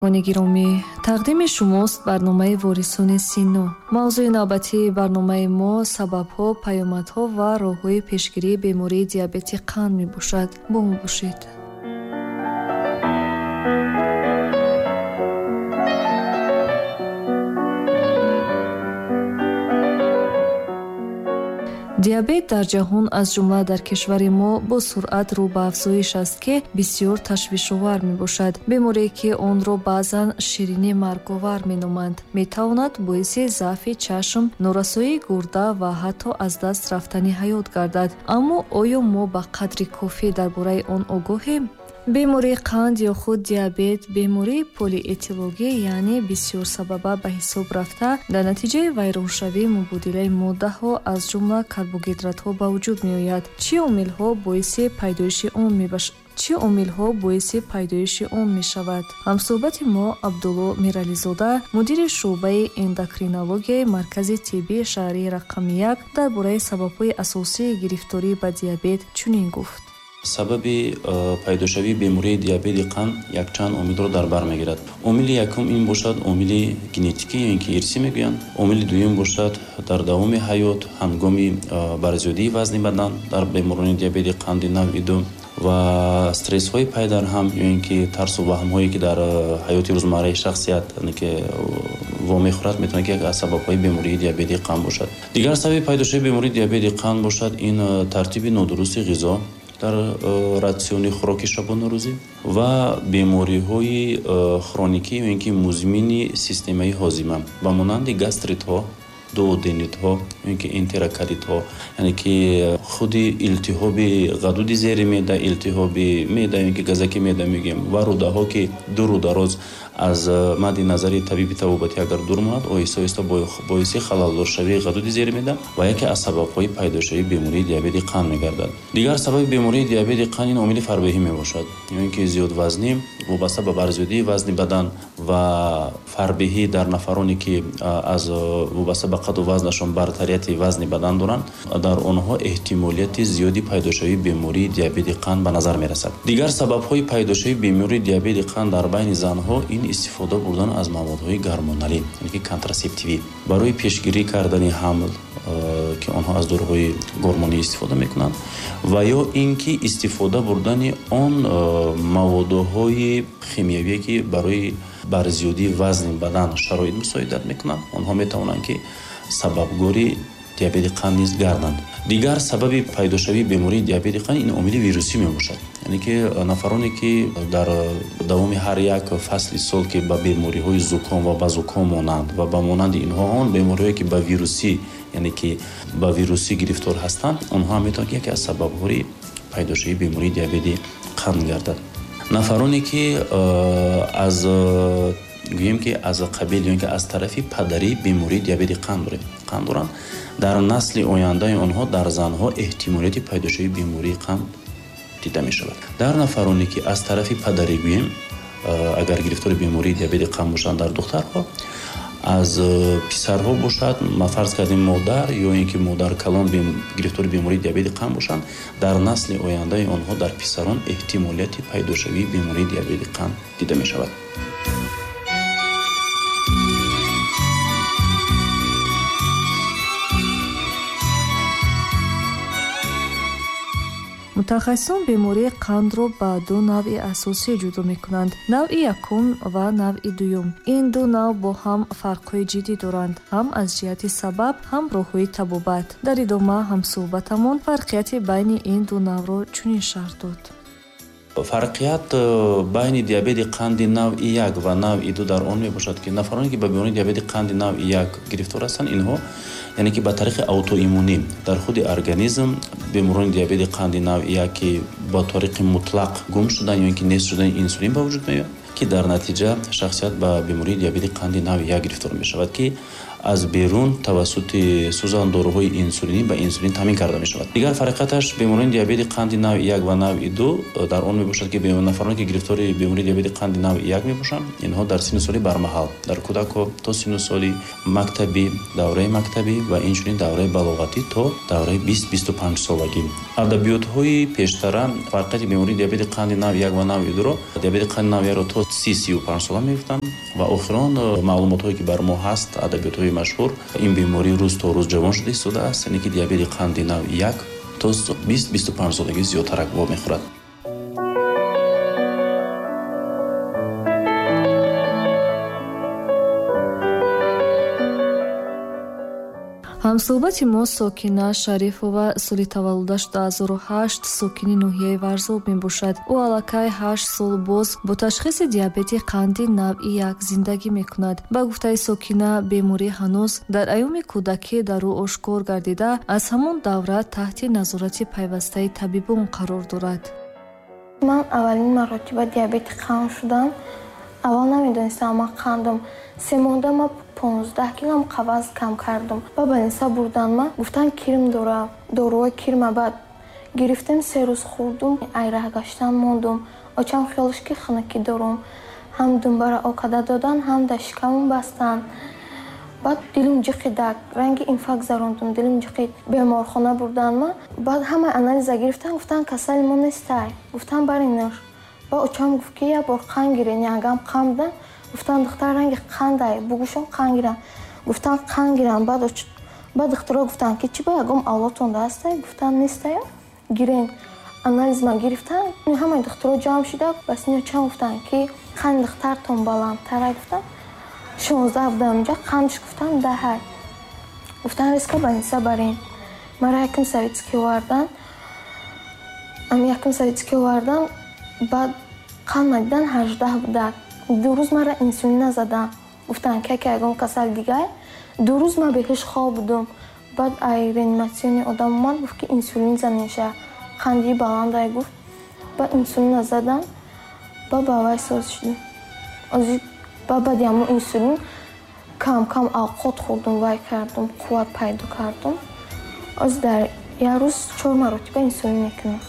شنوندگان گرامی، تقدیم شماست برنامه وارثان سینو. موضوع نوبتی برنامه ما سبب‌ها، پیامدها و راه‌های پیشگیری بیماری دیابت قند میباشد. با ما باشید. دیابت در جهان از جمله در کشور ما با سرعت رو به افزایش است که بسیار تشویش‌آور میباشد. بیماری که آن را بعضاً شیرینی مرگ‌آور مینامند، میتواند باعث ضعف چشم، نورسایی گرده و حتی از دست رفتن حیات گردد. اما آیا ما به قدر کافی درباره آن آگاهیم؟ بیماری قند یا خود دیابت بیماری پلی اتیولوژی یعنی بسیار سببه به حساب رفته در نتیجه ویرانشوی مبادله ماده ها از جمله کربوهیدرات ها به وجود می آید. چه عامل ها باعث پیدایش آن می شود؟ همصحبت ما عبدالله میرعلیزاده، مدیر شعبه اندوکرینولوژی مرکز طبی شهری رقم 1 درباره سبب‌های اساسی گرفتاری به دیابت چنین گفت. سبب پیداشوی بیماری دیابت قند یک چند عامل را در بر میگیرد. عامل یکم این باشد عامل ژنتیکی یا اینکه ارثی میگویند. عامل دوم باشد در دوام حیات هنگام برزیادی وزن بدن در بیماران دیابت قند نوع 2 و استرس های پای در هم یا اینکه ترس و وهم هایی که در حیات روزمره شخصیت که وامی خورد میتونه که از سبب های بیماری دیابت قند باشد. دیگر سبب پیداشوی بیماری دیابت قند باشد این ترتیب نادرست غذا در راسیون خوراک شبانه روزی و بیماری های کرونیکی و اینکه مزمن سیستم هاضمه و مانند گاستریت ها، دوودنیت ها، اینکه انتراکاریت ها، یعنی که خود التهاب غدود زیر معده، التهاب معده اینکه گازک معده میگیم و روده ها که دور و دراز از مد نظر طبیب طبابتی اگر دور ماند آهسته آهسته باعث خلل شوی غدود زیر معده و یکی از سبب‌های پیدایش بیماری دیابت قند می‌گردد. دیگر سبب بیماری دیابت قند این عامل فربهی میباشد، یعنی اینکه زیاد وزنی وابسته به برزیادی وزن بدن و فربهی در نفرانی که از وابسته به قد و وزنشان برتریت وزن بدن دارند در آنها احتمالیت زیادی پیدایش بیماری دیابت قند به نظر میرسد. دیگر سبب‌های پیدایش بیماری دیابت قند در بین زن‌ها این استفاده بردن از موادهای گرمانالی یعنی که کانتراسپتیوی برای پیشگیری کردن حمل که آنها از داروهای گرمانی استفاده میکنند و یا اینکه استفاده بردن آن موادهای شیمیایی که برای برزیادی وزن بدن شرایط مساعدت میکنند آنها میتوانند که سببگاری دیابت قند نیز گردند. دیگر سبب پیداشوی بیماری دیابت قند این عامل ویروسی میباشد، یعنی که نفرانی که در دوام هر یک فصل سال که با بیماری های زکام و بازوکام مانند و با مانند اینها آن بیماری هایی که با ویروسی یعنی که با ویروسی گرفتار هستند آنها میتونند یکی از سبب‌های پیداشوی بیماری دیابت قند گردد. نفرانی که از گوییم که از قبیل یا که از طرف پدری بیماری دیابت قند دارند در نسل آینده آنها در زنها احتمالیت پیدایش بیماری قند دیده می شود. در نفرانی که از طرف پدری گوییم اگر گرفتار بیماری دیابت قند باشند در دخترها از پسرها باشد ما فرض کردیم مادر یا اینکه مادر کلان گرفتار بیماری دیابت قند باشند در نسل آینده آنها در پسران احتمالیت پیدایش بیماری دیابت قند دیده می شود. متخصصان بیماری قند را به دو نوع اساسی جدا می‌کنند: نوع یکم و نوع دوم. این دو نوع با هم فرق‌های جدی دارند، هم از جهت سبب هم راه‌های طبابت. در ادامه هم صحبتمون فرقیت بین این دو نوع را چنین شرح داد. فرقیت بین دیابت قند نوع 1 و نوع 2 در آن میباشد که نفرانی که به بیماری دیابت قند نوع 1 گرفتار هستند اینها یعنی که به طریق اوتوایمونی در خود ارگانیسم بیماران دیابت قند نوع 1 که با طریق مطلق گم شدن یا اینکه نیست شدن انسولین به وجود میاد که در نتیجه شخصیت به بیماری دیابت قند نوع 1 گرفتار می شود که аз берун тавассути сӯзандоруҳои инсулинӣ ба инсулин таъмин карда мешавад. Дигар фариқаташ бемории диабети қанди навъи 1 ва навъи 2 дар он мебошад ки нафароне ки гирифтори бемории диабети қанди навъи 1 мебошанд, инҳо дар синни соли бармаҳал, дар кӯдако то синну соли мактабӣ, давраи мактабӣ ва инчунин давраи балоғатӣ то давраи 20-25 солагӣ. Адабиётҳои пештара фарқияти бемории диабети қанди навъи 1 ва навъи 2ро диабети қанди навъи 1ро то 30-35 сола мегуфтанд ва охирон маълумотҳое ки бар мо ҳаст, адабиётҳои машҳур, ин беморӣ рӯз то рӯз ҷавон шуда истодааст, яъне ки диабети қанди навъи 1 то 20-25 солагӣ зиёдтарак вом мехӯрад. ҳамсӯҳбати мо Сокина Шарифова соли таваллудаш 2008 сокини ноҳияи Варзоб мебошад. ӯ аллакай 8 сол боз бо ташхиси диабети қанди навъи 1 зиндагӣ мекунад. Ба гуфтаи Сокина, беморӣ ҳанӯз дар айёми кӯдакӣ дар ӯ ошкор гардида, аз ҳамон давра таҳти назорати пайвастаи табибон қарор дорад. ман аввалин маротиба диабети қанд шудам. аввал намедонистам ман қандам. 3 моҳда ман 15 килом қаваз кам кардам. ба больница бурдан, ман гуфтан кирм дора, доруи кирма. баъд гирифтем, 3 рӯз хӯрдум, айрах гаштан мондум. очам хиёлаш ки хунукӣ дорум. ҳам дунбара окада додан, ҳам дар шикамам бастан. баъд дилим ҷиқидак, ранги инфаркт зарондум, дилим ҷиқид. беморхона бурдан ман. баъд ҳамаи анализа гирифтан, гуфтан касали мо нестай. гуфтан бари нӯш. ба очам гуфт ки як бор қанд гирен, ягам қанд будан. гуфтан духтар ранги қандай, бугушон қанд гирам. гуфтан қанд гирам. баъд духтаро гуфтан ки чӣ ба ягом авлодтон дастай? гуфтан нестая. гирен. анализ ма гирифтан, ҳамаи духтаро ҷамъ шуда, бас ин очам гуфтан ки қанди духтартон баландтара. гуфтан 16 будам инҷа, қандиш гуфтан 10. гуфтан риска больница барин. мара яким советский овардан. баъд қанд мадидан 18 будак. 2 рӯз мара инсулин назадан. гуфтан ки ягон касал дигар. 2 рӯз ма беҳуш хоб будум. баъд ай реаниматсиони одам омад, гуфт ки инсулин заниша, қанди баландай гуфт. ба инсулин назадан. ба вай соз шудим. баъди ҳамон инсулин кам авқот хӯрдум, вай кардум, қувват пайдо кардум. оз дар як рӯз 4 маротиба инсулин мекунам.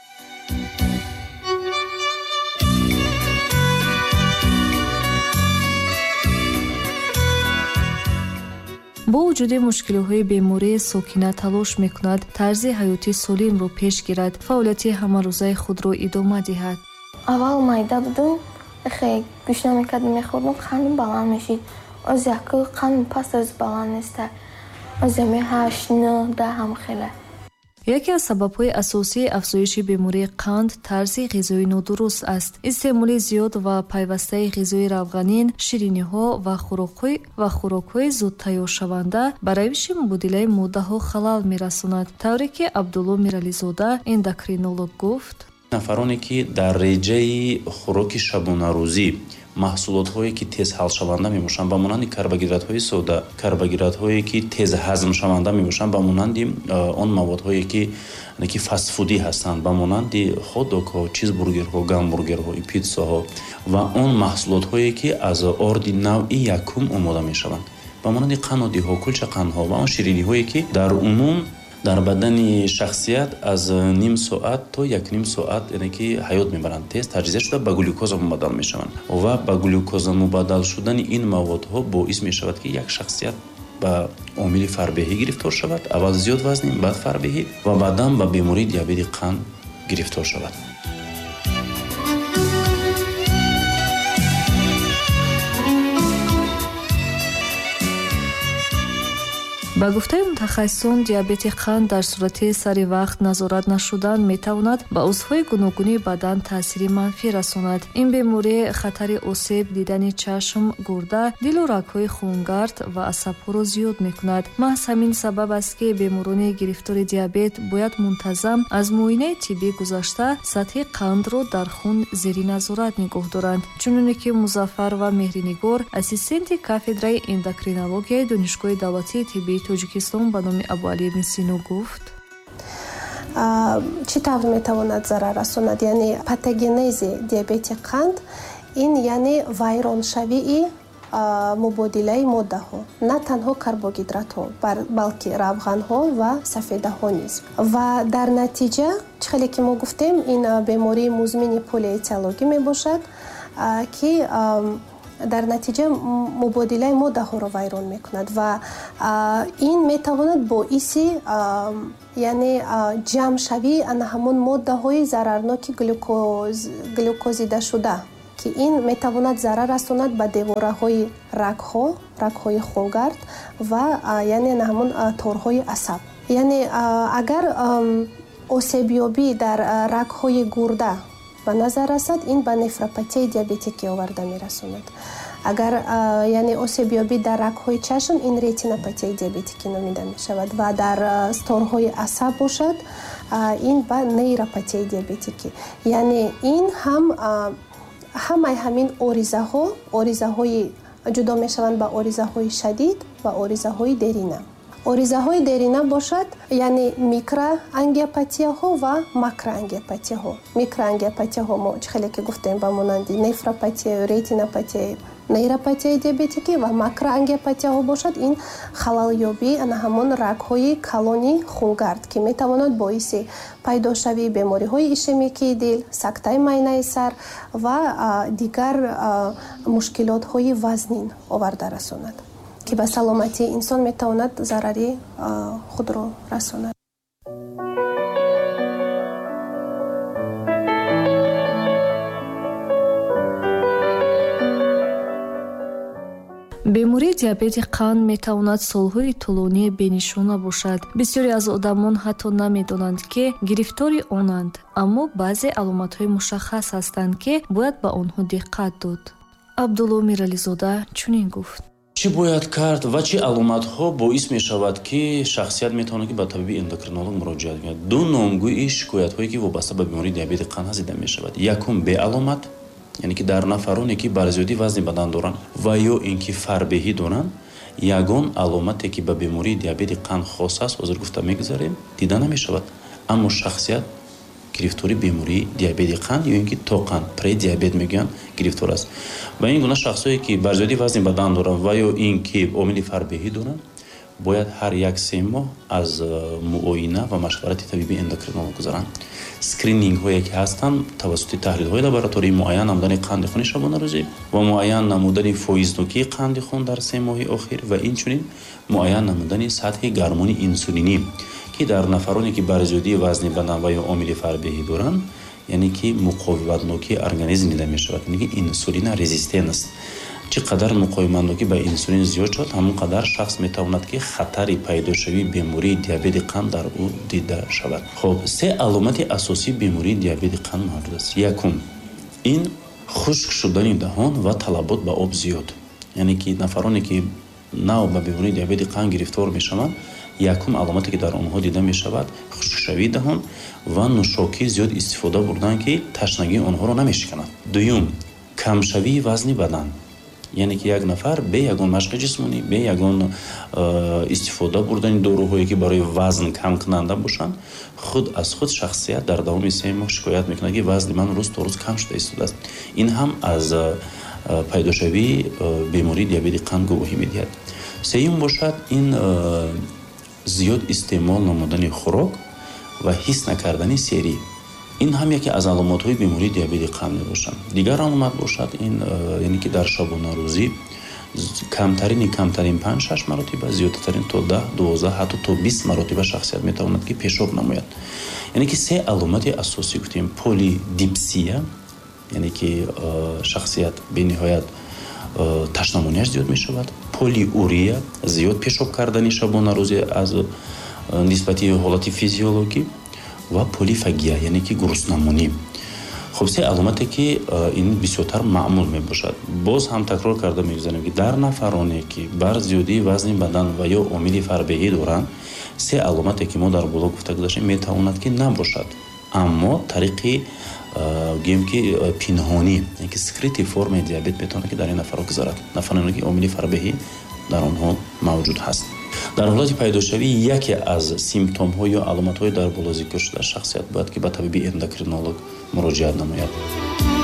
бо вуҷуди мушкилиҳои беморӣ, Сокина талош мекунад тарзи ҳаёти солимро пеш гирад, фаъолияти ҳамарӯзаи худро идома диҳад. аввал майда будум, хеле гӯш намекардам, мехӯрдум, қандим баланд мешид. оз яки қандим паст, оз баланд неста. оз 8, 9, 10 ҳам хеле. яке аз сабабҳои асосии афзоиши бемории қанд тарзи ғизои нодуруст аст. истеъмоли зиёд ва пайвастаи ғизои равғанин, шириниҳо ва хӯрокҳои зудтайёршаванда ба равиши мубодилаи моддаҳо халал мерасонад. тавре ки Абдулло Мирализода, эндокринолог гуфт: нафароне ки дар реҷаи хӯроки шабонарӯзӣ маҳсулотҳое ки тезҳалшаванда мебошанд ба монанди карбогидратҳои сода, карбогидратҳое ки тезҳазмшаванда мебошанд ба монанди он маводҳое ки фастфудӣ ҳастанд, ба монанди ходдогҳо, чизбургерҳо, гамбургерҳо, питсоҳо ва он маҳсулотҳое ки аз орди навъи якум омода мешаванд, ба монанди қаннодиҳо, кулчақандҳо ва он шириниҳое ки дар умум дар бадани шахсият аз ним соат то 1 соат яъне ки ҳаёт мебаранд, тез таҷзия шуда ба глюкоза мубаддал мешаванд ва ба глюкоза мубаддал шудани ин маводҳо боис мешавад ки як шахсият ба омили фарбеҳӣ гирифтор шавад, аввал зиёд вазнин, баъд фарбеҳӣ ва баъдан ба бемории диабети қанд гирифтор шавад. ба гуфтаи мутахассисон, диабети қанд дар сурати сари вақт назорат нашудан метавонад ба узвҳои гуногуни бадан таъсири манфӣ расонад. ин беморӣ хатари осеб дидани чашм, гурда, дилу рагҳои хунгард ва асабҳоро зиёд мекунад. маҳз ҳамин сабаб аст ки беморони гирифтори диабет бояд мунтазам аз муоинаи тиббӣ гузашта сатҳи қандро дар хун зери назорат нигоҳ доранд. чуноне ки Музаффар ва Меҳринигор, ассистенти кафедраи эндокринологияи Донишгоҳи давлатии тиббии Тоҷикистон ба номи Абуалӣ ибн Сино гуфт: чӣ тавр метавонад зарар расонад? яъне патогенези диабети қанд ин яъне вайроншавии мубодилаи моддаҳо, на танҳо карбогидратҳо, балки равғанҳо ва сафедаҳо низ. Ва дар натиҷа чӣ хеле ки мо гуфтем, ин бемории музмини полиэтиологӣ мебошад, ки дар натиҷа мубодилаи моддаҳоро вайрон мекунад ва ин метавонад боиси яъне ҷамъшавии ана ҳамон моддаҳои зарарноки глюкозидашуда, ки ин метавонад зарар расонад ба девораҳои рагҳои холгард ва яъне ана ҳамон торҳои асаб. Яъне агар осебёбӣ дар рагҳои гурда ба назар расад, ин ба нефропатияи диабетикӣ оварда мерасонад. Агар яъне осебёбӣ дар рагҳои чашм, ин ретинопатияи диабетикӣ номида мешавад ва дар торҳои асаб бошад, ин ба нейропатияи диабетикӣ. Яъне ин ҳамаи ҳамин оризаҳои ҷудо мешаванд ба оризаҳои шадид ва оризаҳои дерина. оризаҳои дерина бошад, яъне микроангиопатияҳо ва макроангиопатияҳо. Микроангиопатияҳо мо чӣ хеле ки гуфтем ба монанди нефропатия, ретинопатия, нейропатияи диабетикӣ ва макроангиопатияҳо бошад, ин халалёбии ана ҳамон рагҳои калони хунгард, ки метавонад боиси пайдошавии бемориҳои ишемикии дил, сактаи майнаи сар ва дигар мушкилотҳои вазнин оварда расонад, ки ба саломатии инсон метавонад зарари худро расонад. бемории диабети қанд метавонад солҳои тӯлонӣ бенишона бошад. бисёре аз одамон ҳатто намедонанд ки гирифтори онанд, аммо баъзе аломатҳои мушаххас ҳастанд, ки бояд ба онҳо диққат дод. абдулло мирализода чунин гуфт: чӣ бояд кард ва чӣ аломатҳо боис мешавад, ки шахсият метавонад ки ба табиби эндокринолог муроҷиат кунад? ду номгӯи шикоятҳое ки вобаста ба бемории диабети қанд ҳаст дида мешавад. якум беаломат, яъне ки дар нафароне ки барзиёдӣ вазни бадан доранд ва ё ин ки фарбеҳӣ доранд, ягон аломате ки ба бемории диабети қанд хос аст, ҳозир гуфта мегузарем, дида намешавад. аммо шахсият гирифтори бемории диабети қанд ё ин ки тоқанд, предиабет мегӯянд, гирифтор аст. ва ин гуна шахсое ки барзиёдӣ вазни бадан доранд ва ё ин ки омили фарбеҳӣ доранд, бояд ҳар 1-3 моҳ аз муоина ва машварати табиби эндокринолог гузаранд. скринингҳое ки ҳастанд тавассути таҳлилҳои лабораторӣ, муайян намудани қанди хуни шабонарӯзӣ ва муайян намудани фоизнокии қанди хун дар 3 моҳи охир ва инчунин муайян намудани сатҳи гормони инсулинӣ, ки дар нафароне ки барзиёдии вазни бадан ва ё омили фарбеҳӣ доранд, яъне ки муқовиматнокии организм дида мешавад, яъне ки инсулина резистенс. чӣ қадар муқовиматнокӣ ба инсулин зиёд шуд, ҳамон қадар шахс метавонад ки хатари пайдошавии бемории диабети қанд дар ӯ дида шавад. хоб 3 аломати асосии бемории диабети қанд мавҷуд аст. якум, ин хушк шудани даҳон ва талабот ба об зиёд. яъне ки нафароне ки нав ба бемории диабети қанд гирифтор мешаванд, якум аломате ки дар онҳо дида мешавад хушкшавии даҳон ва нӯшокии зиёд истифода бурдан, ки ташнагии онҳоро намешиканад. дуюм, камшавии вазни бадан, яъне ки як нафар бе ягон машқи ҷисмонӣ, бе ягон истифода бурдани доруҳое ки барои вазн камкунанда бошанд, худ аз худ шахсият дар давоми 3 моҳ шикоят мекунад, ки вазни ман рӯз то рӯз кам шуда истодааст. ин ҳам аз пайдошавии бемории диабети қанд гувоҳӣ медиҳад. сеюм бошад ин зиёд истеъмол намудани хӯрок ва ҳис накардани серӣ. ин ҳам яке аз аломатҳои бемории диабети қанд мебошад. дигар аломат бошад ин, яъне ки дар шабонарӯзӣ камтарин 5-6 маротиба, зиёдтарин то 10-12 ҳатто то 20 маротиба шахсият метавонад ки пешоб намояд. яъне ки 3 аломати асосӣ гуфтем: полидипсия, яъне ки шахсият бениҳоят ташнамонияш зиёд мешавад; полиурия, зиёд пешоб кардани шабонарӯзӣ аз нисбати ҳолати физиологӣ; ва полифагия, яъне ки гуруснамонӣ. хоб 3 аломате ки ин бисёртар маъмул мебошад. боз ҳам такрор карда мегузарем ки дар нафароне ки бар зиёдии вазни бадан ва ё омили фарбеҳӣ доранд, 3 аломате ки мо дар боло гуфта гузаштем метавонад ки набошад, аммо тариқи гӯем ки пинҳонӣ, яъне ки скрити формаи диабет метавонад ки дар ин нафаро гузарад, нафароне ки омили фарбеҳӣ дар онҳо мавҷуд ҳаст. дар ҳолати пайдошавии яке аз симптомҳо ё аломатҳои дар боло зикр шуда, шахсият бояд ки ба табиби эндокринолог муроҷиат намояд.